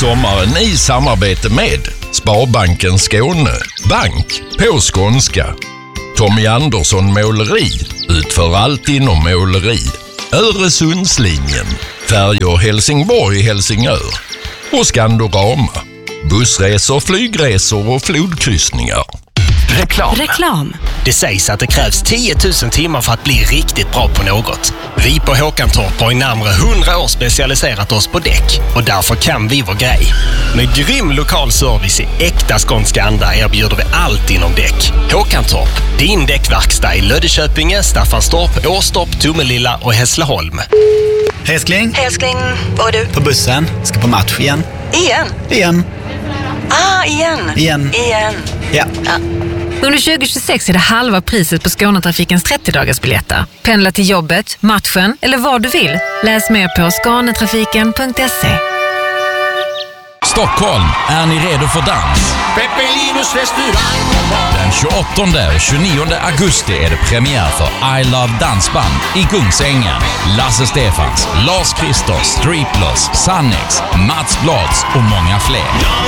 sommaren i samarbete med Sparbanken Skåne, bank på skånska. Tommy Andersson Måleri utför allt inom måleri. Öresundslinjen, färjor Helsingborg-Helsingör och Skandorama, bussresor, flygresor och flodkryssningar. Reklam. Det sägs att det krävs 10 000 timmar för att bli riktigt bra på något. Vi på Håkantorp har i närmare 100 år specialiserat oss på däck och därför kan vi vår grej. Med grym lokal service i äkta skånska anda erbjuder vi allt inom däck. Håkantorp, din däckverkstad i Löddeköpinge, Staffanstorp, Åstorp, Tomelilla och Hässleholm. Älskling, vad är du? på bussen, ska på match igen. Igen. Igen. Ja. Under 2026 är det halva priset på Skånetrafikens 30-dagarsbiljetter. Pendla till jobbet, matchen eller vad du vill. Läs mer på skånetrafiken.se. Stockholm, är ni redo för dans? Peppelinos restaurang. Den 28 och 29 augusti är det premiär för I Love Dansband i Kungsängen. Lasse Stefans, Lars Kristers, Striplers, Sannex, Mats Blads och många fler.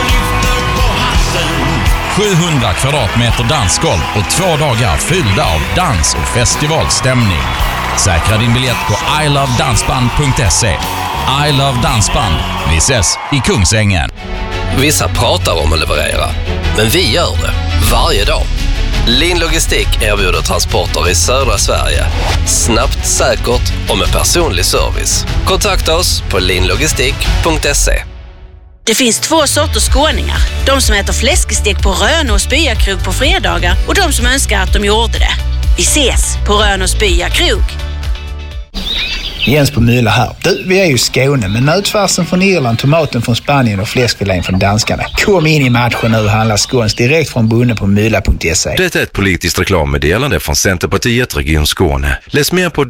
700 kvadratmeter dansgolv och 2 dagar fyllda av dans och festivalstämning. Säkra din biljett på ilovedansband.se. I Love Dansband. Vi ses i Kungsängen. Vissa pratar om att leverera, men vi gör det varje dag. Lin Logistik erbjuder transporter i södra Sverige. Snabbt, säkert och med personlig service. Kontakta oss på linlogistik.se. Det finns 2 sorters skåningar. De som äter fläskestek på Rönås Byakrog på fredagar och de som önskar att de gjorde det. Vi ses på Rönås Byakrog. Jens på Myla här. Du, vi är ju i Skåne, men nötfärsen från Irland, tomaten från Spanien och fläskfilén från danskarna. Kom in i matchen nu och handla skåns direkt från bonden på myla.se. Det är ett politiskt reklammeddelande från Centerpartiet Region Skåne. Läs mer på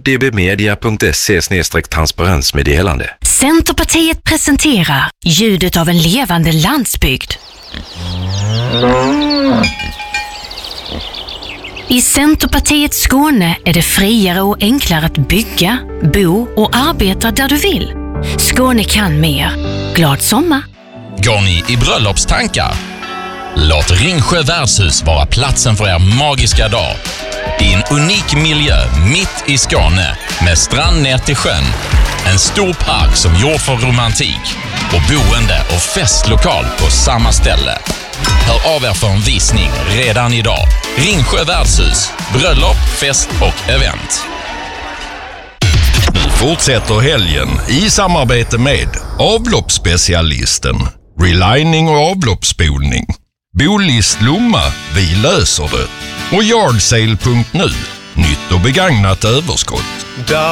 dbmedia.se/transparensmeddelande. Centerpartiet presenterar ljudet av en levande landsbygd. I Centerpartiet Skåne är det friare och enklare att bygga, bo och arbeta där du vill. Skåne kan mer. Glad sommar! Går ni i bröllopstankar? Låt Ringsjö värdshus vara platsen för er magiska dag. I en unik miljö mitt i Skåne med strand ner till sjön. En stor park som gjord för romantik och boende och festlokal på samma ställe. Hör av er för en visning redan idag. Ringsjö värdshus, bröllop, fest och event. Nu fortsätter helgen i samarbete med avloppsspecialisten, relining och avloppsspolning. Bolist Lomma, vi löser det. Och yardsale.nu, nytt och begagnat överskott.